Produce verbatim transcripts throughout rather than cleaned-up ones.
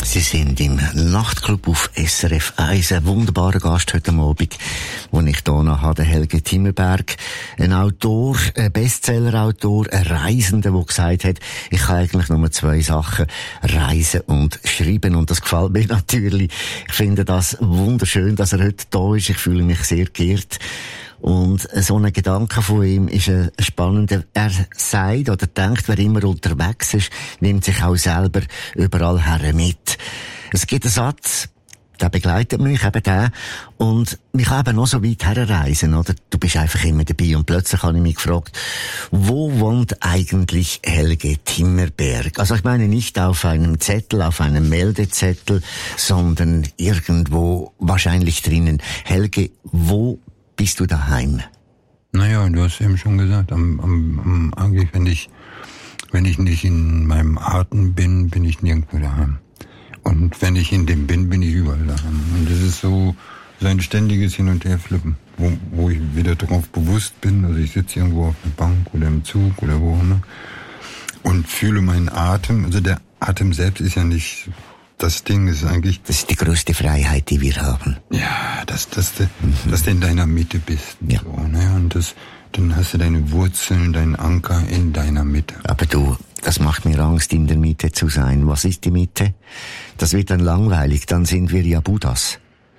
Sie sind im Nachtclub auf S R F eins. Ein wunderbarer Gast heute Abend, den ich hier noch habe, Helge Timmerberg. Ein Autor, ein Bestsellerautor, ein Reisender, der gesagt hat, ich kann eigentlich nur zwei Sachen, reisen und schreiben. Und das gefällt mir natürlich. Ich finde das wunderschön, dass er heute da ist. Ich fühle mich sehr geehrt. Und so ein Gedanke von ihm ist ein spannender. Er sagt oder denkt, wer immer unterwegs ist, nimmt sich auch selber überall her mit. Es gibt einen Satz, der begleitet mich, eben der, und mich kann eben noch so weit herreisen, oder? Du bist einfach immer dabei. Und plötzlich habe ich mich gefragt, wo wohnt eigentlich Helge Timmerberg? Also ich meine nicht auf einem Zettel, auf einem Meldezettel, sondern irgendwo wahrscheinlich drinnen. Helge, wo bist du daheim? Naja, du hast eben schon gesagt, am, am, am, eigentlich, wenn ich, wenn ich nicht in meinem Atem bin, bin ich nirgendwo daheim. Und wenn ich in dem bin, bin ich überall daheim. Und das ist so, so ein ständiges Hin- und Herflippen, wo, wo ich wieder darauf bewusst bin, also ich sitze irgendwo auf einer Bank oder im Zug oder wo immer und fühle meinen Atem. Also der Atem selbst ist ja nicht das Ding, ist eigentlich... Das ist die größte Freiheit, die wir haben. Ja, dass, dass, du, mhm. dass du in deiner Mitte bist. Und, ja. so, ne? Und das, dann hast du deine Wurzeln, deinen Anker in deiner Mitte. Aber du, das macht mir Angst, in der Mitte zu sein. Was ist die Mitte? Das wird dann langweilig, dann sind wir ja Buddhas.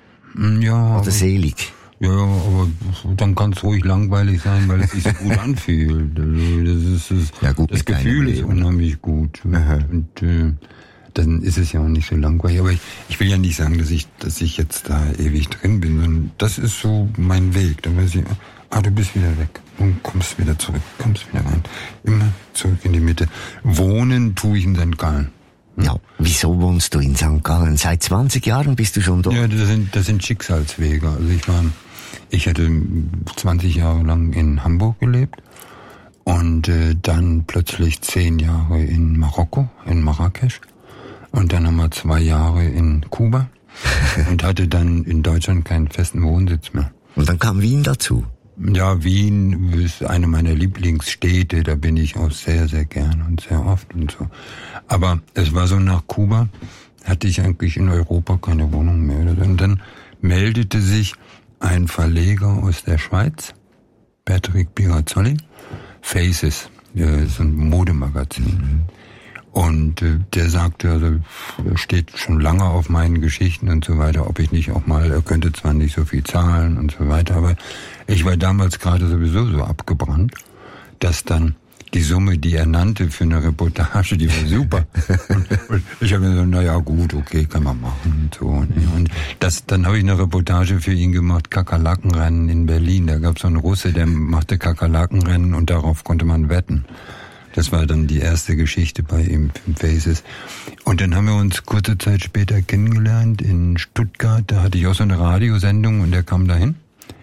Ja. Oder selig. Ja, aber dann kann es ruhig langweilig sein, weil es sich so gut anfühlt. Also das ist, das, ja, gut, das Gefühl ist unheimlich gut. Aha. Und äh, dann ist es ja auch nicht so langweilig. Aber ich, ich will ja nicht sagen, dass ich, dass ich jetzt da ewig drin bin, sondern das ist so mein Weg. Dann weiß ich, ah, du bist wieder weg und kommst wieder zurück, kommst wieder rein. Immer zurück in die Mitte. Wohnen tue ich in Sankt Gallen. Hm? Ja, wieso wohnst du in Sankt Gallen? Seit zwanzig Jahren bist du schon dort? Ja, das sind, das sind Schicksalswege. Also ich war, ich hatte zwanzig Jahre lang in Hamburg gelebt und äh, dann plötzlich zehn Jahre in Marokko, in Marrakesch. Und dann nochmal zwei Jahre in Kuba und hatte dann in Deutschland keinen festen Wohnsitz mehr. Und dann kam Wien dazu? Ja, Wien ist eine meiner Lieblingsstädte, da bin ich auch sehr, sehr gern und sehr oft und so. Aber es war so, nach Kuba hatte ich eigentlich in Europa keine Wohnung mehr. Und dann meldete sich ein Verleger aus der Schweiz, Patrick Pirazzoli, Faces, so ein Modemagazin. Mhm. Und äh, der sagte, also er steht schon lange auf meinen Geschichten und so weiter, ob ich nicht auch mal, er könnte zwar nicht so viel zahlen und so weiter, aber ich war damals gerade sowieso so abgebrannt, dass dann die Summe, die er nannte für eine Reportage, die war super. und, und ich habe mir so, naja gut, okay, kann man machen und so. Und das, dann habe ich eine Reportage für ihn gemacht, Kakerlakenrennen in Berlin. Da gab es so einen Russe, der machte Kakerlakenrennen und darauf konnte man wetten. Das war dann die erste Geschichte bei ihm im Faces. Und dann haben wir uns kurze Zeit später kennengelernt in Stuttgart. Da hatte ich auch so eine Radiosendung und er kam dahin.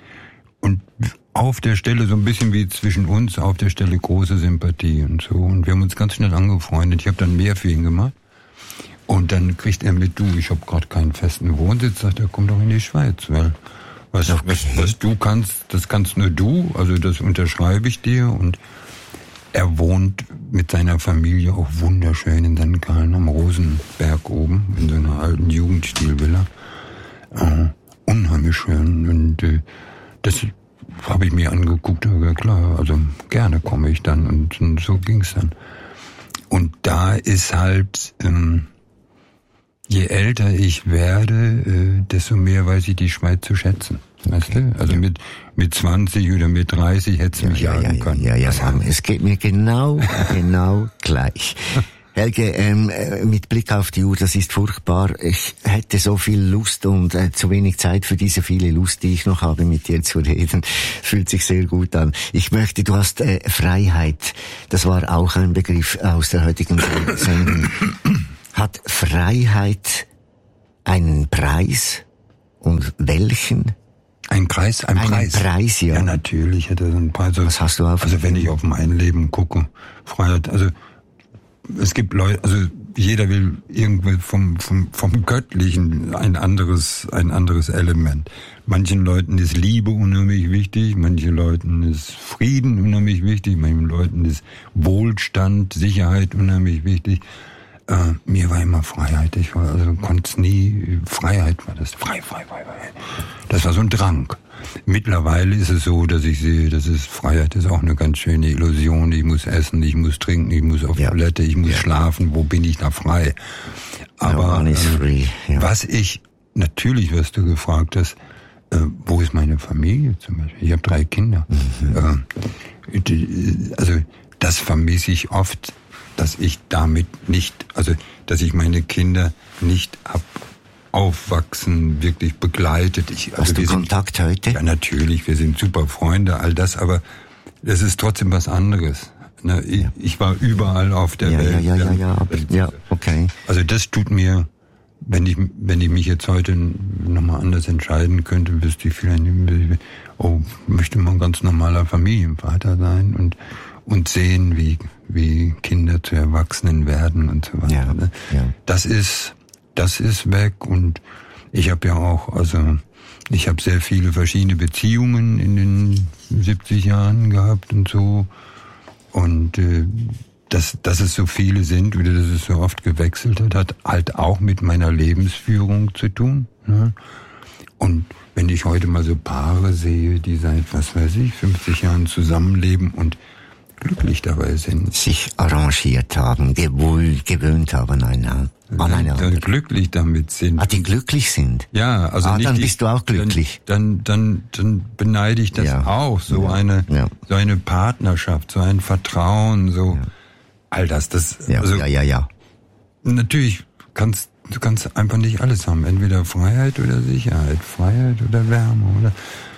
Und auf der Stelle, so ein bisschen wie zwischen uns, auf der Stelle große Sympathie und so. Und wir haben uns ganz schnell angefreundet. Ich habe dann mehr für ihn gemacht. Und dann kriegt er mit, du, ich habe gerade keinen festen Wohnsitz. Sagt er, komm doch in die Schweiz, weil was, okay. was, was du kannst, das kannst nur du. Also das unterschreibe ich dir. Und er wohnt mit seiner Familie auch wunderschön in Sankt Gallen am Rosenberg oben, in so einer alten Jugendstilvilla. Äh, unheimlich schön. Und äh, das habe ich mir angeguckt, aber klar, also gerne komme ich dann. Und, und so ging's dann. Und da ist halt, ähm, je älter ich werde, äh, desto mehr weiß ich die Schweiz zu schätzen. Weißt du? Also ja. mit, mit zwanzig oder mit dreißig hätte es ja, mich ja, jagen ja, können. Ja, ja, ja. Es geht mir genau, genau gleich. Helge, ähm, mit Blick auf die Uhr, das ist furchtbar. Ich hätte so viel Lust und äh, zu wenig Zeit für diese viele Lust, die ich noch habe, mit dir zu reden. Fühlt sich sehr gut an. Ich möchte, du hast äh, Freiheit. Das war auch ein Begriff aus der heutigen Sendung. Hat Freiheit einen Preis? Und welchen? Ein Preis, ein Einen Preis. Preis, ja. Ja, natürlich hat er so einen Preis. Was hast du auf? Also wenn ich auf mein Leben gucke, Freiheit, also es gibt Leute, also jeder will irgendwie vom, vom, vom Göttlichen ein anderes, ein anderes Element. Manchen Leuten ist Liebe unheimlich wichtig, manchen Leuten ist Frieden unheimlich wichtig, manchen Leuten ist Wohlstand, Sicherheit unheimlich wichtig. äh, mir war immer Freiheit. Ich war, also konnte es nie, Freiheit war das, frei, frei, frei, frei. Das war so ein Drang. Mittlerweile ist es so, dass ich sehe, das ist, Freiheit ist auch eine ganz schöne Illusion. Ich muss essen, ich muss trinken, ich muss auf ja. Toilette, ich muss ja. schlafen. Wo bin ich da frei? Aber no, free. Ja. was ich, natürlich wirst du gefragt, dass, äh, wo ist meine Familie zum Beispiel? Ich habe drei Kinder. Mhm. Äh, die, also das vermisse ich oft, dass ich damit nicht, also dass ich meine Kinder nicht hab aufwachsen, wirklich begleitet. Ich, also Hast du Kontakt sind, heute? Ja, natürlich, wir sind super Freunde, all das, aber es ist trotzdem was anderes. Ne, ich, ja. ich war überall auf der ja, Welt. Ja, ja, ja, ja, ja, okay. Also das tut mir, wenn ich, wenn ich mich jetzt heute nochmal anders entscheiden könnte, wüsste ich vielleicht, oh, möchte man ganz normaler Familienvater sein und und sehen, wie wie Kinder zu Erwachsenen werden und so weiter. Ja, ne? ja. Das ist das ist weg und ich habe ja auch, also ich habe sehr viele verschiedene Beziehungen in den siebzig Jahren gehabt und so. Und äh, dass, dass es so viele sind oder dass es so oft gewechselt hat, hat halt auch mit meiner Lebensführung zu tun. Ne? Und wenn ich heute mal so Paare sehe, die seit, was weiß ich, fünfzig Jahren zusammenleben und glücklich dabei sind. Sich arrangiert haben, wohl gewöhnt haben aneinander. aneinander. Dann glücklich damit sind. Ah, die glücklich sind? Ja, also ah, nicht dann die, bist du auch glücklich. Dann, dann, dann, dann beneide ich das ja. auch. So ja. eine, ja. so eine Partnerschaft, so ein Vertrauen, so ja. all das. Das, ja, also, ja, ja, ja. Natürlich kannst du kannst einfach nicht alles haben. Entweder Freiheit oder Sicherheit, Freiheit oder Wärme oder.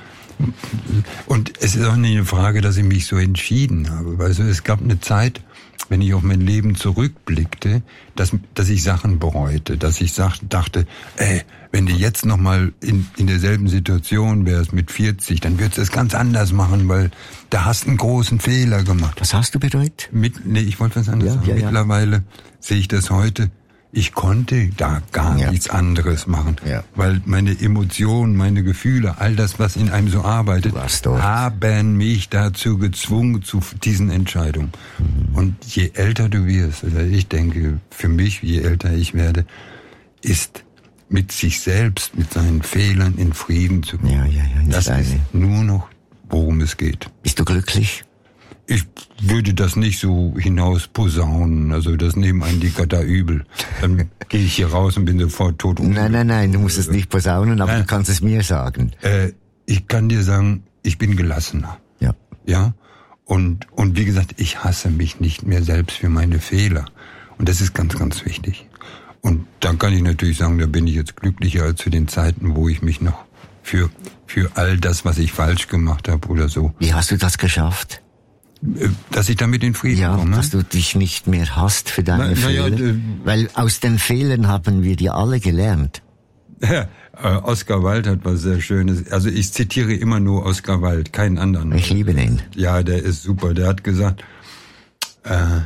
Und es ist auch nicht eine Frage, dass ich mich so entschieden habe. Also es gab eine Zeit, wenn ich auf mein Leben zurückblickte, dass, dass ich Sachen bereute, dass ich sag, dachte, ey, wenn du jetzt nochmal in, in derselben Situation wärst mit vierzig, dann würdest du es ganz anders machen, weil da hast du einen großen Fehler gemacht. Was hast du bereut? Mit, nee, ich wollte was anderes ja, sagen. Ja, Mittlerweile ja. sehe ich das heute. Ich konnte da gar ja. nichts anderes machen, ja. weil meine Emotionen, meine Gefühle, all das, was in einem so arbeitet, haben mich dazu gezwungen zu diesen Entscheidungen. Mhm. Und je älter du wirst, oder ich denke, für mich, je älter ich werde, ist mit sich selbst, mit seinen Fehlern in Frieden zu kommen. Ja, ja, ja, das ist eine. Nur noch, worum es geht. Bist du glücklich? Ich würde das nicht so hinaus posaunen, also das nehmen einen die Götter übel. Dann gehe ich hier raus und bin sofort tot. Nein, nein, nein, du musst es nicht posaunen, aber äh, du kannst es mir sagen. Äh, ich kann dir sagen, ich bin gelassener. Ja. Ja. Und, und wie gesagt, ich hasse mich nicht mehr selbst für meine Fehler. Und das ist ganz, ganz wichtig. Und dann kann ich natürlich sagen, da bin ich jetzt glücklicher als zu den Zeiten, wo ich mich noch für, für all das, was ich falsch gemacht habe oder so. Wie hast du das geschafft? Dass ich damit in Frieden ja, komme. Dass du dich nicht mehr hasst für deine na, Fehler. Na ja, weil aus den Fehlern haben wir ja alle gelernt. Ja, äh, Oscar Wilde hat was sehr Schönes. Also ich zitiere immer nur Oscar Wilde, keinen anderen. Ich liebe den. Ja, der ist super. Der hat gesagt, äh,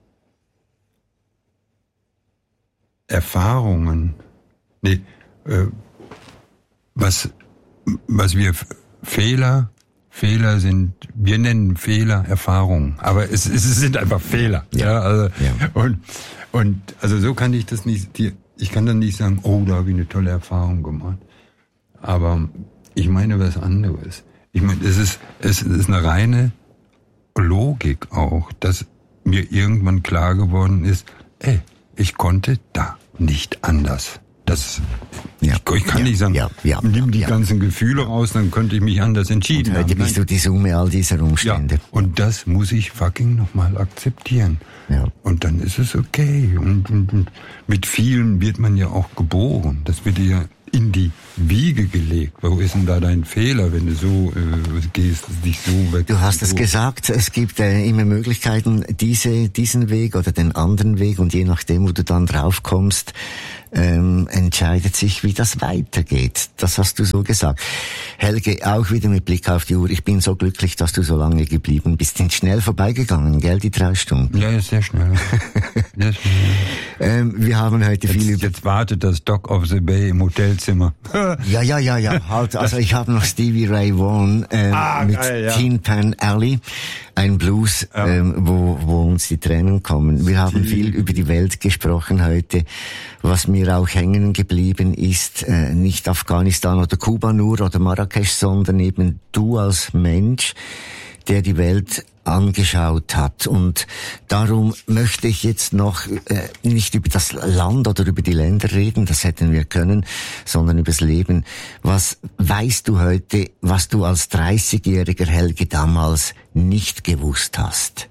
Erfahrungen, nee, äh, was, was wir Fehler Fehler sind, wir nennen Fehler Erfahrungen, aber es, es sind einfach Fehler. Ja, ja, also, ja. Und, und also so kann ich das nicht, ich kann dann nicht sagen, oh, da habe ich eine tolle Erfahrung gemacht. Aber ich meine was anderes. Ich meine, es ist, es ist eine reine Logik auch, dass mir irgendwann klar geworden ist, ey, ich konnte da nicht anders. Das, ja, ich, ich kann ja, nicht sagen, ja, ja, nimm die ja. ganzen Gefühle raus, dann könnte ich mich anders entschieden und heute haben. bist du die Summe all dieser Umstände. Ja, und das muss ich fucking nochmal akzeptieren. Ja. Und dann ist es okay. Und, und, und mit vielen wird man ja auch geboren. Das wird dir ja in die Wiege gelegt. Wo ist denn da dein Fehler, wenn du so äh, gehst, dich so weg? Du hast so. es gesagt, es gibt äh, immer Möglichkeiten, diese, diesen Weg oder den anderen Weg, und je nachdem, wo du dann drauf kommst, ähm, entscheidet sich, wie das weitergeht. Das hast du so gesagt. Helge, auch wieder mit Blick auf die Uhr. Ich bin so glücklich, dass du so lange geblieben bist. Sind schnell vorbeigegangen, gell, die drei Stunden? Ja, ist sehr schnell. Sehr schnell. ähm, wir haben heute jetzt, viel über... Jetzt wartet das Dock of the Bay im Hotelzimmer. ja, ja, ja, ja. Halt, also ich habe noch Stevie Ray Vaughan ähm, ah, mit geil, ja. Tin Pan Alley. Ein Blues, ja. ähm, wo, wo uns die Tränen kommen. Wir haben viel über die Welt gesprochen heute. Was mir auch hängen geblieben ist, äh, nicht Afghanistan oder Kuba nur oder Marrakesch, sondern eben du als Mensch, der die Welt angeschaut hat. Und darum möchte ich jetzt noch äh, nicht über das Land oder über die Länder reden, das hätten wir können, sondern über das Leben. Was weißt du heute, was du als dreißigjähriger Helge damals nicht gewusst hast?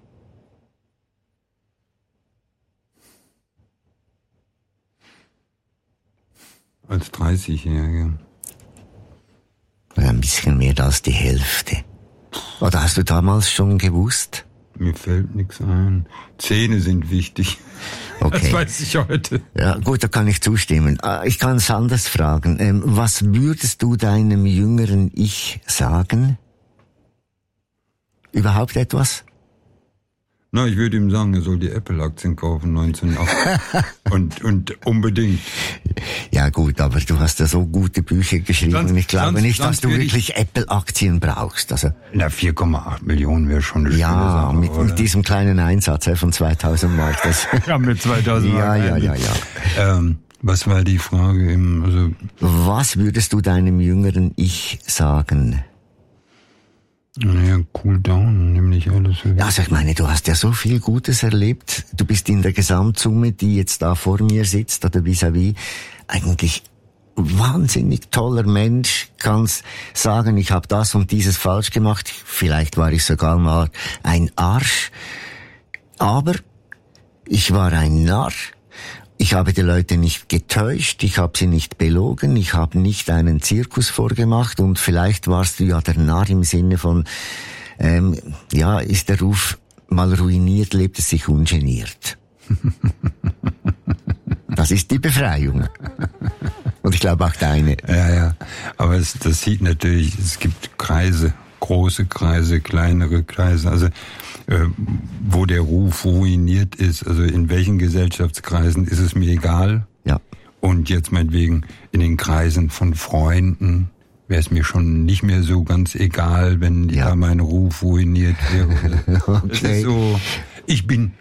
Als dreißigjähriger? Ein bisschen mehr als die Hälfte. Oder hast du damals schon gewusst? Mir fällt nichts ein. Zähne sind wichtig. Okay. Das weiß ich heute. Ja, gut, da kann ich zustimmen. Ich kann es anders fragen. Ähm, was würdest du deinem jüngeren Ich sagen? Überhaupt etwas? Na, ich würde ihm sagen, er soll die Apple-Aktien kaufen, neunzehnhundertachtzig. und, und unbedingt. Ja gut, aber du hast ja so gute Bücher geschrieben. Sonst, und ich glaube sonst, nicht, dass du wirklich ich, Apple-Aktien brauchst. Also, na, vier Komma acht Millionen wäre schon eine ja, schöne Sache, mit, oder? mit diesem kleinen Einsatz äh, von zweitausend Mark. Das ja, mit zweitausend ja, Mark. Ja, ja, ja, ja. Ähm, was war die Frage im, also... Was würdest du deinem jüngeren Ich sagen? Naja, cool down, nämlich alles. Ja, also ich meine, du hast ja so viel Gutes erlebt. Du bist in der Gesamtsumme, die jetzt da vor mir sitzt, oder vis-à-vis, eigentlich wahnsinnig toller Mensch. Kannst sagen, ich habe das und dieses falsch gemacht. Vielleicht war ich sogar mal ein Arsch. Aber ich war ein Narr. Ich habe die Leute nicht getäuscht, ich habe sie nicht belogen, ich habe nicht einen Zirkus vorgemacht und vielleicht warst du ja der Narr im Sinne von, ähm, ja, ist der Ruf mal ruiniert, lebt es sich ungeniert. Das ist die Befreiung. Und ich glaube auch deine. Ja, ja, aber es, das sieht natürlich, es gibt Kreise, große Kreise, kleinere Kreise, also äh, wo der Ruf ruiniert ist, also in welchen Gesellschaftskreisen ist es mir egal. Ja. Und jetzt meinetwegen in den Kreisen von Freunden wäre es mir schon nicht mehr so ganz egal, wenn ja, ja mein Ruf ruiniert wäre. Okay. Das ist so, ich bin,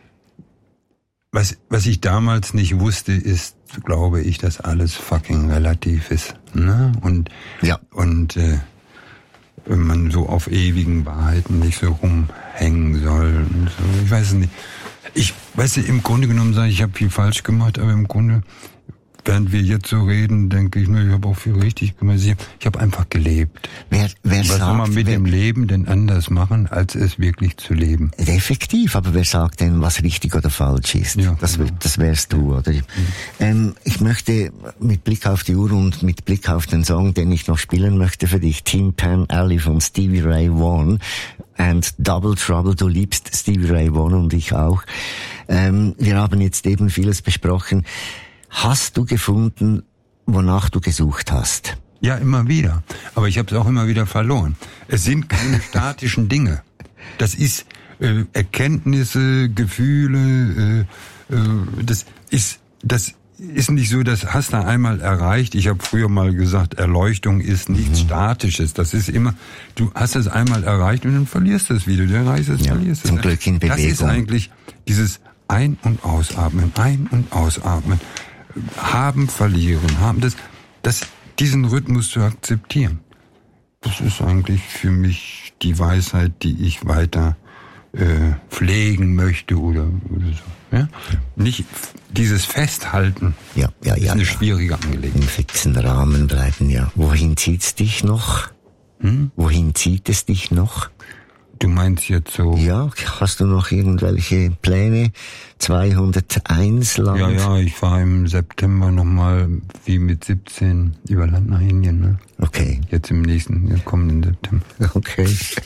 was, was ich damals nicht wusste, ist, glaube ich, dass alles fucking relativ ist. Ne? Und, ja. und äh, wenn man so auf ewigen Wahrheiten nicht so rumhängen soll und so. Ich weiß es nicht. Ich weiß, im Grunde genommen sage ich, ich habe viel falsch gemacht, aber im Grunde, während wir jetzt so reden, denke ich mir, ich habe auch viel richtig gemacht. Ich habe hab einfach gelebt. Wer, wer Was sagt, soll man mit wer, dem Leben denn anders machen, als es wirklich zu leben? Effektiv, aber wer sagt denn, was richtig oder falsch ist? Ja, das, genau. das wärst du, oder? Mhm. Ähm, ich möchte mit Blick auf die Uhr und mit Blick auf den Song, den ich noch spielen möchte für dich, Tin Pan Alley von Stevie Ray Vaughan and Double Trouble. Du liebst Stevie Ray Vaughan und ich auch. Ähm, wir haben jetzt eben vieles besprochen. Hast du gefunden, wonach du gesucht hast? Ja, immer wieder. Aber ich habe es auch immer wieder verloren. Es sind keine statischen Dinge. Das ist äh, Erkenntnisse, Gefühle. Äh, äh, das ist das ist nicht so, das hast du einmal erreicht. Ich habe früher mal gesagt, Erleuchtung ist nichts mhm. Statisches. Das ist immer, du hast es einmal erreicht und dann verlierst du es wieder. Du erreichst es, ja, verlierst es. Zum Glück in Bewegung. Das ist eigentlich dieses Ein- und Ausatmen, Ein- und Ausatmen. Haben, verlieren, haben, das, das, diesen Rhythmus zu akzeptieren. Das ist eigentlich für mich die Weisheit, die ich weiter äh, pflegen möchte oder, oder so. Ja? Nicht dieses Festhalten ja, ja, ist ja, eine ja. schwierige Angelegenheit. Im fixen Rahmen bleiben, ja. Wohin zieht's dich noch? Hm? Wohin zieht es dich noch? Du meinst jetzt so... Ja, hast du noch irgendwelche Pläne? zweihunderteins Land? Ja, ja, ich fahre im September nochmal, wie mit siebzehn, über Land nach Indien, ne? Okay. Jetzt im nächsten, im kommenden September. Okay.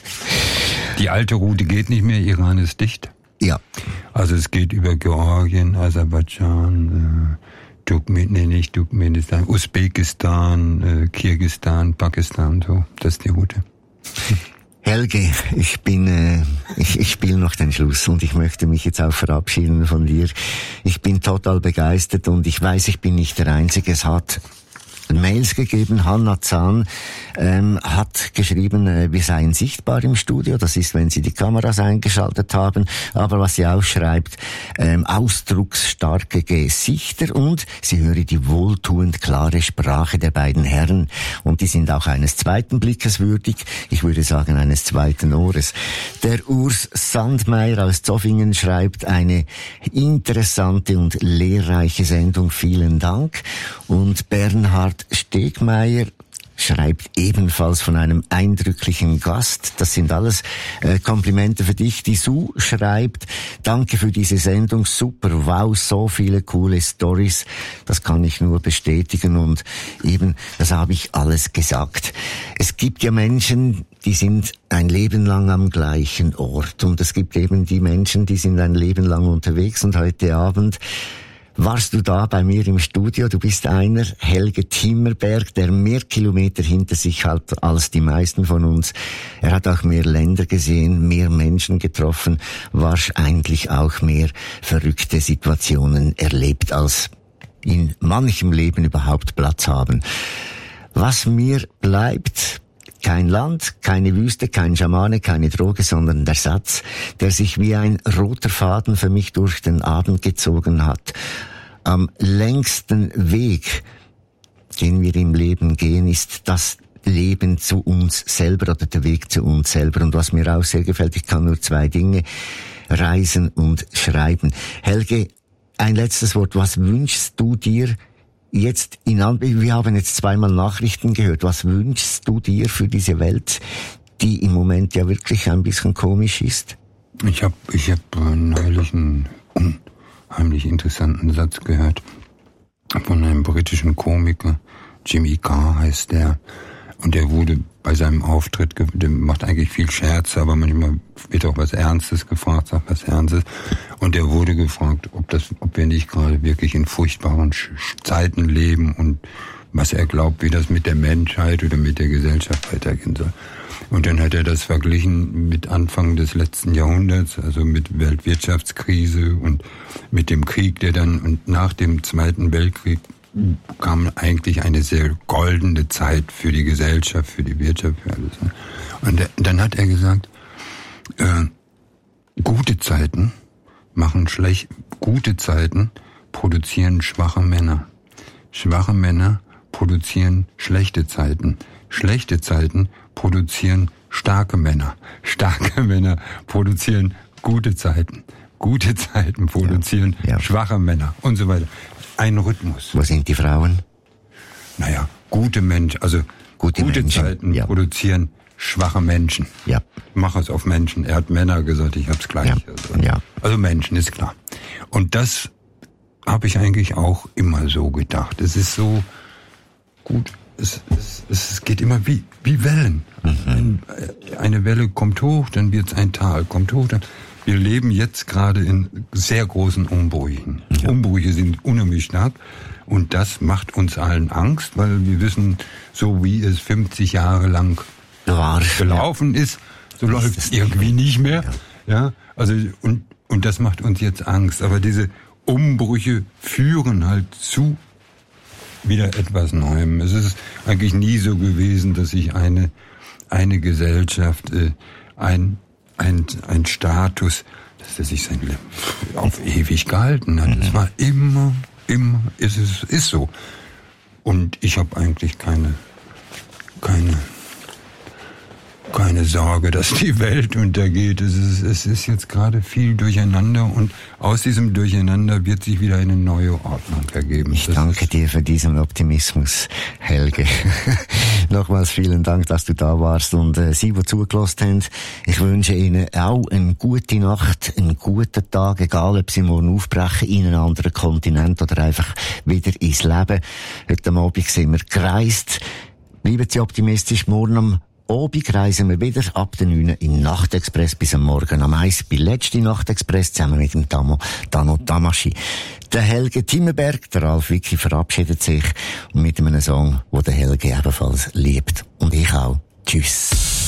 Die alte Route geht nicht mehr, Iran ist dicht. Ja. Also es geht über Georgien, Aserbaidschan, Turkmen, nee, nicht Turkmenistan, Usbekistan, äh, Kirgisistan, Pakistan, so, das ist die Route. Helge, ich bin, äh, ich, ich spiele noch den Schluss und ich möchte mich jetzt auch verabschieden von dir. Ich bin total begeistert und ich weiß, ich bin nicht der Einzige. Es hat Mails gegeben. Hanna Zahn ähm, hat geschrieben, äh, wir seien sichtbar im Studio. Das ist, wenn sie die Kameras eingeschaltet haben. Aber was sie auch schreibt, ähm, ausdrucksstarke Gesichter und sie höre die wohltuend klare Sprache der beiden Herren. Und die sind auch eines zweiten Blickes würdig. Ich würde sagen, eines zweiten Ohres. Der Urs Sandmeier aus Zoffingen schreibt, eine interessante und lehrreiche Sendung. Vielen Dank. Und Bernhard Stegmeier schreibt ebenfalls von einem eindrücklichen Gast. Das sind alles äh, Komplimente für dich. Die Sue schreibt, danke für diese Sendung, super, wow, so viele coole Stories. Das kann ich nur bestätigen und eben, das habe ich alles gesagt. Es gibt ja Menschen, die sind ein Leben lang am gleichen Ort und es gibt eben die Menschen, die sind ein Leben lang unterwegs und heute Abend warst du da bei mir im Studio. Du bist einer, Helge Timmerberg, der mehr Kilometer hinter sich hat als die meisten von uns. Er hat auch mehr Länder gesehen, mehr Menschen getroffen, wahrscheinlich auch mehr verrückte Situationen erlebt, als in manchem Leben überhaupt Platz haben. Was mir bleibt, kein Land, keine Wüste, kein Schamane, keine Droge, sondern der Satz, der sich wie ein roter Faden für mich durch den Abend gezogen hat. Am längsten Weg, den wir im Leben gehen, ist das Leben zu uns selber oder der Weg zu uns selber. Und was mir auch sehr gefällt, ich kann nur zwei Dinge, reisen und schreiben. Helge, ein letztes Wort. Was wünschst du dir jetzt in Anbetracht, wir haben jetzt zweimal Nachrichten gehört, was wünschst du dir für diese Welt, die im Moment ja wirklich ein bisschen komisch ist? Ich habe ich hab neulich einen unheimlich interessanten Satz gehört von einem britischen Komiker, Jimmy Carr heißt der, und der wurde bei seinem Auftritt, der macht eigentlich viel Scherze, aber manchmal wird auch was Ernstes gefragt, sagt was Ernstes. Und der wurde gefragt, ob das, ob wir nicht gerade wirklich in furchtbaren Zeiten leben und was er glaubt, wie das mit der Menschheit oder mit der Gesellschaft weitergehen soll. Und dann hat er das verglichen mit Anfang des letzten Jahrhunderts, also mit Weltwirtschaftskrise und mit dem Krieg, der dann und nach dem Zweiten Weltkrieg kam eigentlich eine sehr goldene Zeit für die Gesellschaft, für die Wirtschaft, für alles. Und dann hat er gesagt, äh, gute Zeiten machen schlecht, gute Zeiten produzieren schwache Männer. Schwache Männer produzieren schlechte Zeiten. Schlechte Zeiten produzieren starke Männer. Starke Männer produzieren gute Zeiten. Gute Zeiten produzieren ja, ja. schwache Männer und so weiter. Ein Rhythmus. Wo sind die Frauen? Naja, gute Menschen, also gute, gute Menschen. Zeiten ja. produzieren schwache Menschen. Ja. Mach es auf Menschen. Er hat Männer gesagt, ich hab's gleich. Ja. Also, ja. also Menschen, ist klar. Und das habe ich eigentlich auch immer so gedacht. Es ist so gut, es, es, es geht immer wie, wie Wellen. Mhm. Eine Welle kommt hoch, dann wird's ein Tal, kommt hoch, dann... Wir leben jetzt gerade in sehr großen Umbrüchen. Ja. Umbrüche sind unheimlich stark und das macht uns allen Angst, weil wir wissen, so wie es fünfzig Jahre lang War, gelaufen ja. ist, so läuft es irgendwie nicht mehr. Ja, ja also und und das macht uns jetzt Angst. Aber diese Umbrüche führen halt zu wieder etwas Neuem. Es ist eigentlich nie so gewesen, dass sich eine eine Gesellschaft äh, ein Ein, ein Status, dass er sich sein Leben auf ewig gehalten hat. Es war immer, immer, ist es ist so. Und ich habe eigentlich keine, keine, keine Sorge, dass die Welt untergeht. Es ist, es ist jetzt gerade viel Durcheinander und aus diesem Durcheinander wird sich wieder eine neue Ordnung ergeben. Ich das danke dir für diesen Optimismus, Helge. Nochmals vielen Dank, dass du da warst und äh, Sie, die zugelassen haben, ich wünsche Ihnen auch eine gute Nacht, einen guten Tag, egal ob Sie morgen aufbrechen in einen anderen Kontinent oder einfach wieder ins Leben. Heute Abend sind wir gereist. Bleiben Sie optimistisch, morgen am Abend reisen wir wieder ab der neun im Nachtexpress bis am Morgen am eins bei letzte Nachtexpress zusammen mit dem Tamo Dano Tamaschi. Der Helge Timmerberg, der Ralf Wicki, verabschiedet sich mit einem Song, den der Helge ebenfalls liebt. Und ich auch. Tschüss.